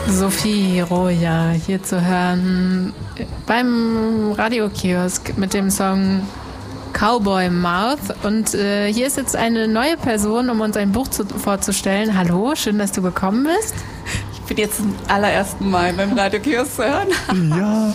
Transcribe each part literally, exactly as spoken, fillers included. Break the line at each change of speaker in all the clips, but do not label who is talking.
Sophie Roja hier zu hören beim Radiokiosk mit dem Song Cowboy Mouth. Und äh, hier ist jetzt eine neue Person, um uns ein Buch zu, vorzustellen. Hallo, schön, dass du gekommen bist.
Ich bin jetzt zum allerersten Mal beim Radiokiosk zu hören.
Ja,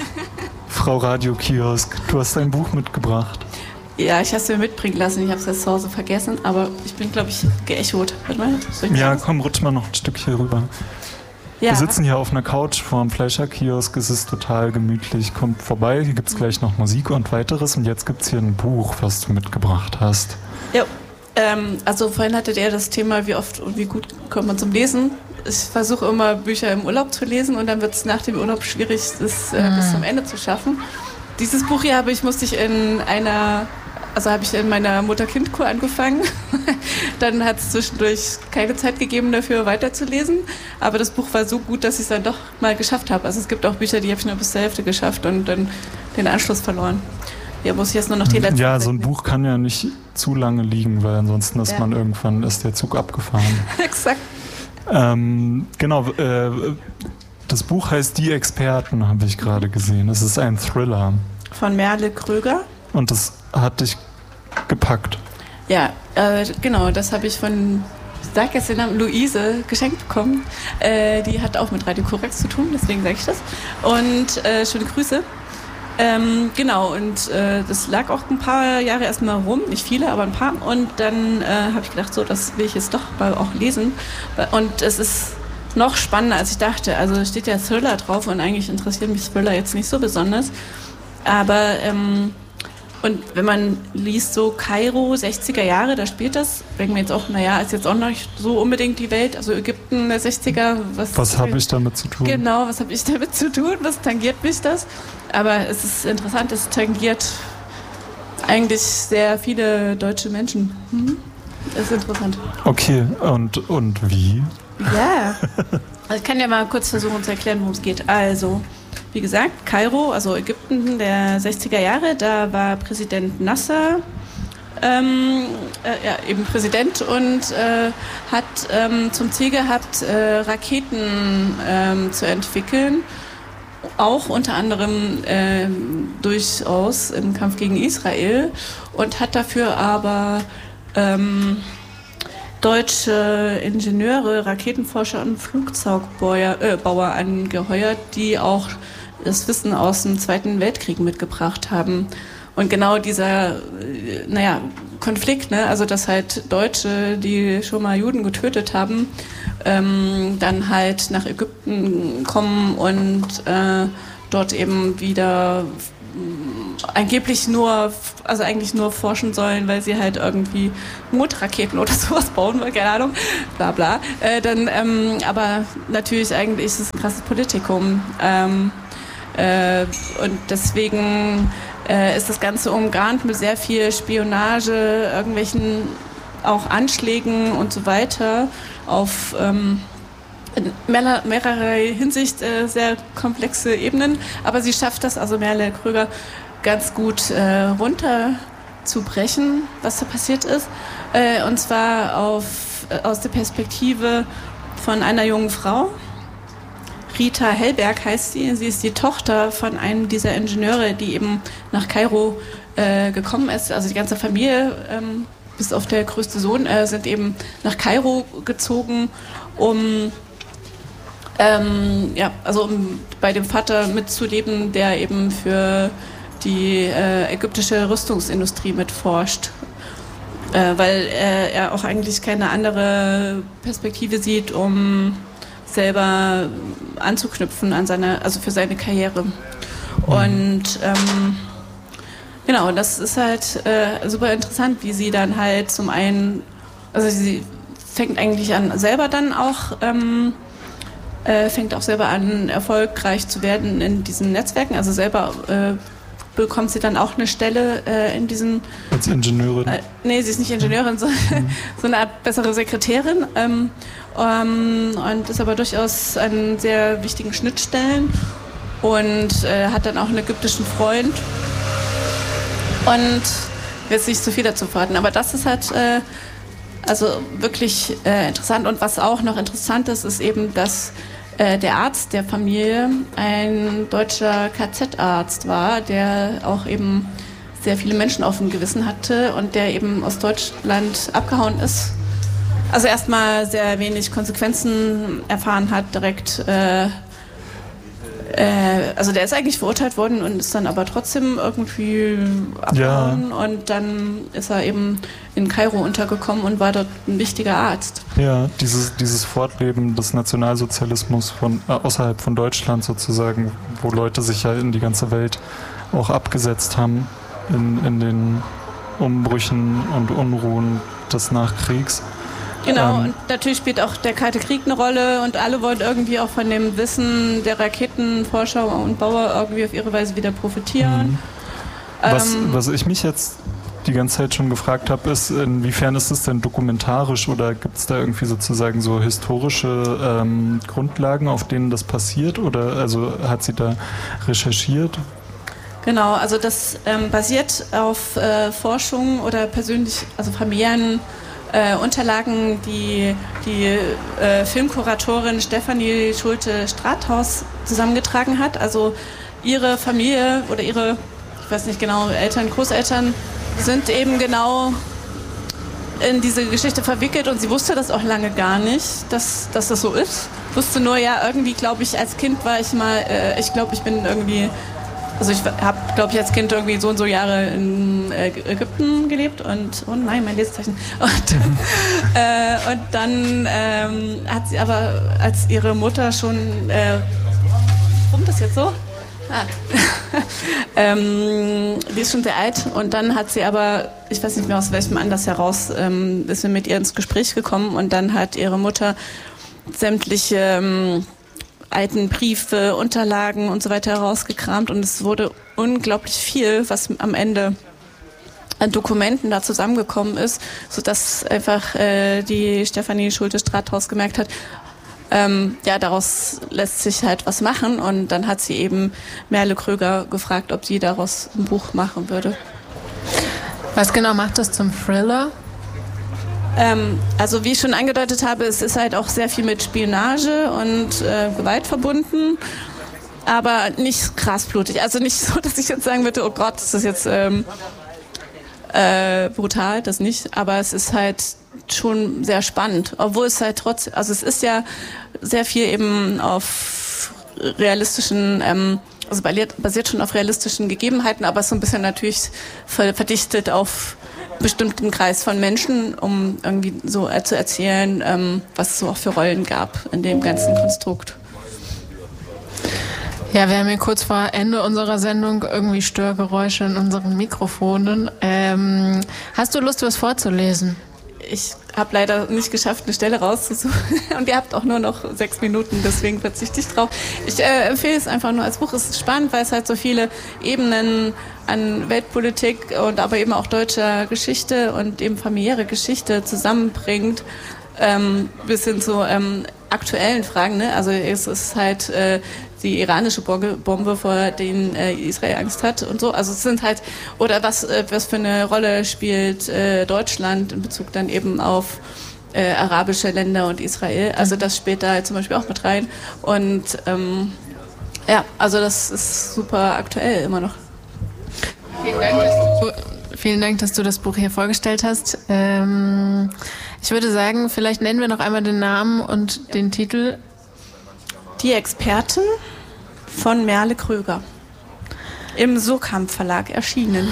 Frau Radiokiosk, du hast ein Buch mitgebracht.
Ja, ich habe es mir mitbringen lassen. Ich habe es jetzt zu Hause vergessen, aber ich bin, glaube ich, geechot. Warte mal,
ja, komm, rutsch mal noch ein Stück hier rüber. Ja. Wir sitzen hier auf einer Couch vor dem Fleischerkiosk, es ist total gemütlich, kommt vorbei, hier gibt es gleich noch Musik und weiteres und jetzt gibt es hier ein Buch, was du mitgebracht hast.
Ja, ähm, also vorhin hattet ihr das Thema, wie oft und wie gut kommt man zum Lesen. Ich versuche immer Bücher im Urlaub zu lesen und dann wird es nach dem Urlaub schwierig, das äh, mhm. bis zum Ende zu schaffen. Dieses Buch hier habe ich, musste ich in einer... Also habe ich in meiner Mutter-Kind-Kur angefangen. Dann hat es zwischendurch keine Zeit gegeben, dafür weiterzulesen. Aber das Buch war so gut, dass ich es dann doch mal geschafft habe. Also es gibt auch Bücher, die habe ich nur bis zur Hälfte geschafft und dann den Anschluss verloren. Ja, muss ich jetzt nur noch die letzte.
Ja, so ein Buch kann ja nicht zu lange liegen, weil ansonsten ist ja. man irgendwann, ist der Zug abgefahren.
Exakt.
Ähm, genau, äh, das Buch heißt Die Experten, habe ich gerade gesehen. Es ist ein Thriller.
Von Merle Kröger.
Und das hat dich gepackt.
Ja, äh, genau, das habe ich von, ich sag jetzt den Namen, Luise geschenkt bekommen. Äh, die hat auch mit Radio Korax zu tun, deswegen sage ich das. Und äh, schöne Grüße. Ähm, genau, und äh, das lag auch ein paar Jahre erstmal rum, nicht viele, aber ein paar. Und dann äh, habe ich gedacht, so, das will ich jetzt doch mal auch lesen. Und es ist noch spannender, als ich dachte. Also steht ja Thriller drauf und eigentlich interessieren mich Thriller jetzt nicht so besonders. Aber ähm, und wenn man liest so Kairo, sechziger Jahre, da spielt das, denkt man jetzt auch, naja, ist jetzt auch noch nicht so unbedingt die Welt, also Ägypten der sechziger. Was,
was habe ich damit zu tun?
Genau, was habe ich damit zu tun? Was tangiert mich das? Aber es ist interessant, es tangiert eigentlich sehr viele deutsche Menschen. Mhm. Das ist interessant.
Okay, und, und wie?
Ja, also ich kann ja mal kurz versuchen zu erklären, worum es geht. Also, wie gesagt, Kairo, also Ägypten der sechziger Jahre, da war Präsident Nasser ähm, äh, ja, eben Präsident und äh, hat ähm, zum Ziel gehabt, äh, Raketen ähm, zu entwickeln, auch unter anderem äh, durchaus im Kampf gegen Israel, und hat dafür aber ähm, deutsche Ingenieure, Raketenforscher und Flugzeugbauer äh, Bauer angeheuert, die auch das Wissen aus dem Zweiten Weltkrieg mitgebracht haben. Und genau dieser, äh, naja, Konflikt, ne, also dass halt Deutsche, die schon mal Juden getötet haben, ähm, dann halt nach Ägypten kommen und äh, dort eben wieder angeblich nur, also eigentlich nur forschen sollen, weil sie halt irgendwie Mondraketen oder sowas bauen wollen, keine Ahnung, bla bla. Äh, dann, ähm, aber natürlich eigentlich ist es ein krasses Politikum. Ähm, äh, und deswegen äh, ist das Ganze umgarnt mit sehr viel Spionage, irgendwelchen auch Anschlägen und so weiter auf ähm, in mehrer, mehrerer Hinsicht äh, sehr komplexe Ebenen, aber sie schafft das, also Merle Kröger, ganz gut äh, runterzubrechen, was da passiert ist, äh, und zwar auf, äh, aus der Perspektive von einer jungen Frau. Rita Hellberg heißt sie, sie ist die Tochter von einem dieser Ingenieure, die eben nach Kairo äh, gekommen ist, also die ganze Familie, ähm, bis auf der größte Sohn, äh, sind eben nach Kairo gezogen, um Ähm, ja, also um bei dem Vater mitzuleben, der eben für die äh, ägyptische Rüstungsindustrie mitforscht, äh, weil äh, er auch eigentlich keine andere Perspektive sieht, um selber anzuknüpfen an seine, also für seine Karriere. Und ähm, genau, das ist halt äh, super interessant, wie sie dann halt zum einen, also sie fängt eigentlich an, selber dann auch ähm, Äh, fängt auch selber an, erfolgreich zu werden in diesen Netzwerken. Also selber äh, bekommt sie dann auch eine Stelle äh, in diesen...
Als Ingenieurin?
Äh, nee, sie ist nicht Ingenieurin, so, mhm. so eine Art bessere Sekretärin. Ähm, ähm, und ist aber durchaus an sehr wichtigen Schnittstellen und äh, hat dann auch einen ägyptischen Freund. Und ich will jetzt nicht zu viel dazu verraten, aber das ist halt... Äh, Also wirklich äh, interessant. Und was auch noch interessant ist, ist eben, dass äh, der Arzt der Familie ein deutscher K Z-Arzt war, der auch eben sehr viele Menschen auf dem Gewissen hatte und der eben aus Deutschland abgehauen ist. Also erstmal sehr wenig Konsequenzen erfahren hat, direkt äh, Äh, also der ist eigentlich verurteilt worden und ist dann aber trotzdem irgendwie abgehauen, ja. Und dann ist er eben in Kairo untergekommen und war dort ein wichtiger Arzt.
Ja, dieses, dieses Fortleben des Nationalsozialismus von, äh, außerhalb von Deutschland sozusagen, wo Leute sich ja in die ganze Welt auch abgesetzt haben in, in den Umbrüchen und Unruhen des Nachkriegs.
Genau, ähm, und natürlich spielt auch der Kalte Krieg eine Rolle und alle wollen irgendwie auch von dem Wissen der Raketenforscher und Bauer irgendwie auf ihre Weise wieder profitieren.
Was,
ähm,
was ich mich jetzt die ganze Zeit schon gefragt habe, ist, inwiefern ist es denn dokumentarisch oder gibt es da irgendwie sozusagen so historische ähm, Grundlagen, auf denen das passiert, oder also hat sie da recherchiert?
Genau, also das ähm, basiert auf äh, Forschung oder persönlich, also familiären Äh, Unterlagen, die die äh, Filmkuratorin Stefanie Schulte-Strathaus zusammengetragen hat. Also ihre Familie oder ihre, ich weiß nicht genau, Eltern, Großeltern sind eben genau in diese Geschichte verwickelt und sie wusste das auch lange gar nicht, dass, dass das so ist. Wusste nur, ja, irgendwie glaube ich, als Kind war ich mal, äh, ich glaube, ich bin irgendwie Also ich habe, glaube ich, als Kind irgendwie so und so Jahre in äh, Ägypten gelebt und, oh nein, mein Lesezeichen. Und, äh, und dann ähm, hat sie aber, als ihre Mutter schon, äh, warum das jetzt so? Ah. ähm, die ist schon sehr alt und dann hat sie aber, ich weiß nicht mehr aus welchem Anlass heraus, ähm, ist sie mit ihr ins Gespräch gekommen und dann hat ihre Mutter sämtliche ähm, alten Briefe, Unterlagen und so weiter herausgekramt und es wurde unglaublich viel, was am Ende an Dokumenten da zusammengekommen ist, sodass einfach äh, die Stefanie Schulte-Strathaus gemerkt hat, ähm, ja, daraus lässt sich halt was machen und dann hat sie eben Merle Kröger gefragt, ob sie daraus ein Buch machen würde.
Was genau macht das zum Thriller?
Ähm, also wie ich schon angedeutet habe, es ist halt auch sehr viel mit Spionage und äh, Gewalt verbunden, aber nicht krass blutig. Also nicht so, dass ich jetzt sagen würde, oh Gott, das ist jetzt ähm, äh, brutal, das nicht. Aber es ist halt schon sehr spannend, obwohl es halt trotzdem, also es ist ja sehr viel eben auf realistischen, ähm, also basiert schon auf realistischen Gegebenheiten, aber so ein bisschen natürlich verdichtet auf bestimmten Kreis von Menschen, um irgendwie so äh, zu erzählen, ähm, was es so auch für Rollen gab in dem ganzen Konstrukt.
Ja, wir haben hier kurz vor Ende unserer Sendung irgendwie Störgeräusche in unseren Mikrofonen. Ähm, hast du Lust, was vorzulesen?
Ich habe leider nicht geschafft, eine Stelle rauszusuchen und ihr habt auch nur noch sechs Minuten, deswegen verzichte ich drauf. Ich äh, empfehle es einfach nur als Buch. Es ist spannend, weil es halt so viele Ebenen an Weltpolitik und aber eben auch deutscher Geschichte und eben familiäre Geschichte zusammenbringt, ähm, bis hin zu ähm, aktuellen Fragen. Ne? Also es ist halt äh, die iranische Bombe, vor denen äh, Israel Angst hat und so. Also es sind halt, oder was, äh, was für eine Rolle spielt äh, Deutschland in Bezug dann eben auf äh, arabische Länder und Israel. Also das spielt da halt zum Beispiel auch mit rein. Und ähm, ja, also das ist super aktuell immer noch.
Vielen Dank, dass du, vielen Dank, dass du das Buch hier vorgestellt hast. Ähm, ich würde sagen, vielleicht nennen wir noch einmal den Namen und den Titel.
Die Experten von Merle Kröger. Im Surkamp Verlag erschienen.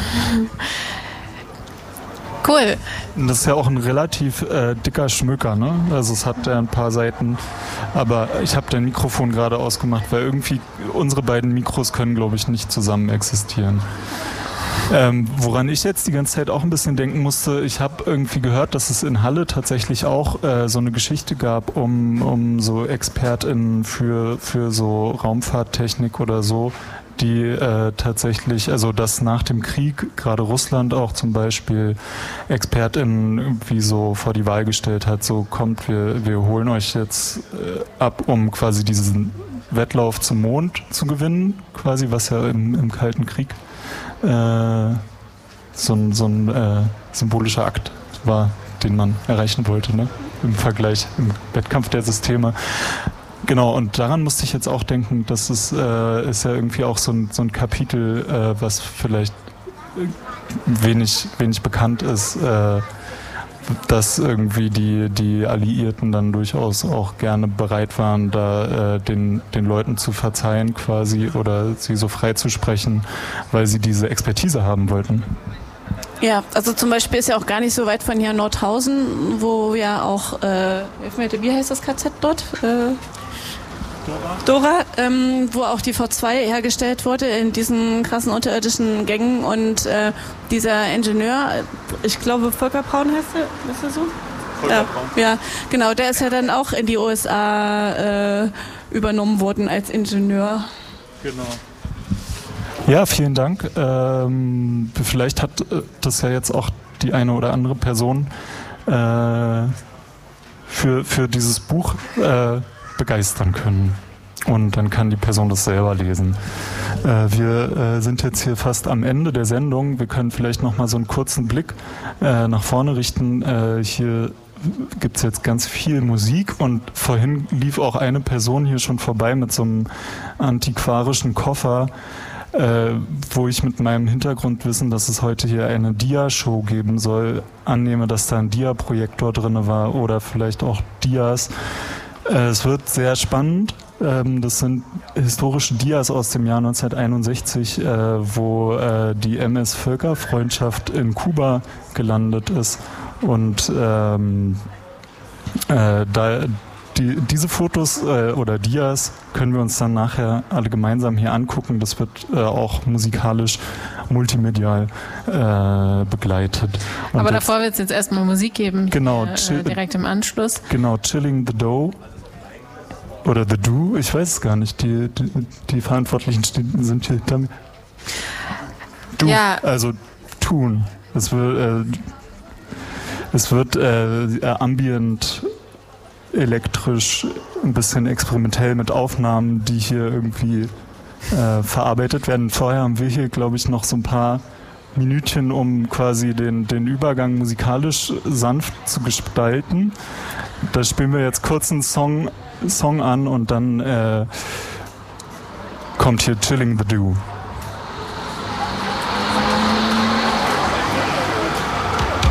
Cool.
Das ist ja auch ein relativ äh, dicker Schmöker, ne? Also es hat ja ein paar Seiten. Aber ich habe dein Mikrofon gerade ausgemacht, weil irgendwie unsere beiden Mikros können, glaube ich, nicht zusammen existieren. Ähm, woran ich jetzt die ganze Zeit auch ein bisschen denken musste, ich habe irgendwie gehört, dass es in Halle tatsächlich auch äh, so eine Geschichte gab, um, um so ExpertInnen für, für so Raumfahrttechnik oder so, die äh, tatsächlich, also dass nach dem Krieg gerade Russland auch zum Beispiel ExpertInnen irgendwie so vor die Wahl gestellt hat, so kommt, wir, wir holen euch jetzt äh, ab, um quasi diesen Wettlauf zum Mond zu gewinnen, quasi, was ja im, im Kalten Krieg Äh, so ein, so ein äh, symbolischer Akt war, den man erreichen wollte, ne? Im Vergleich, im Wettkampf der Systeme. Genau, und daran musste ich jetzt auch denken, das ist, äh, ist ja irgendwie auch so ein, so ein Kapitel, äh, was vielleicht wenig, wenig bekannt ist, äh, dass irgendwie die, die Alliierten dann durchaus auch gerne bereit waren, da äh, den, den Leuten zu verzeihen quasi oder sie so frei zu sprechen, weil sie diese Expertise haben wollten.
Ja, also zum Beispiel ist ja auch gar nicht so weit von hier Nordhausen, wo ja auch, äh, wie heißt das K Z dort? Äh, Dora, Dora ähm, wo auch die V zwei hergestellt wurde in diesen krassen unterirdischen Gängen und äh, dieser Ingenieur, ich glaube Volker Braun heißt er, ist er so? Volker ja, Braun. Ja, genau, der ist ja dann auch in die U S A äh, übernommen worden als Ingenieur.
Genau. Ja, vielen Dank. Ähm, vielleicht hat das ja jetzt auch die eine oder andere Person äh, für, für dieses Buch äh, begeistern können. Und dann kann die Person das selber lesen. Äh, wir äh, sind jetzt hier fast am Ende der Sendung. Wir können vielleicht noch mal so einen kurzen Blick äh, nach vorne richten. Äh, hier gibt es jetzt ganz viel Musik und vorhin lief auch eine Person hier schon vorbei mit so einem antiquarischen Koffer, Äh, wo ich mit meinem Hintergrundwissen, dass es heute hier eine Dia-Show geben soll, annehme, dass da ein Dia-Projektor drin war oder vielleicht auch Dias. Äh, es wird sehr spannend. Ähm, das sind historische Dias aus dem Jahr neunzehnhunderteinundsechzig, äh, wo äh, die M S Völkerfreundschaft in Kuba gelandet ist. Und ähm, äh, da Die, diese Fotos äh, oder Dias können wir uns dann nachher alle gemeinsam hier angucken. Das wird äh, auch musikalisch, multimedial äh, begleitet. Und
aber davor wird es jetzt erstmal Musik geben,
genau,
äh,
chill,
direkt im Anschluss.
Genau, Chilling the Dough oder The Do, ich weiß es gar nicht. Die, die, die Verantwortlichen sind hier damit. Do,
ja.
Also tun. Es wird, äh, es wird äh, ambient elektrisch, ein bisschen experimentell mit Aufnahmen, die hier irgendwie äh, verarbeitet werden. Vorher haben wir hier, glaube ich, noch so ein paar Minütchen, um quasi den, den Übergang musikalisch sanft zu gestalten. Da spielen wir jetzt kurz einen Song, Song an und dann äh, kommt hier Chilling the Dew.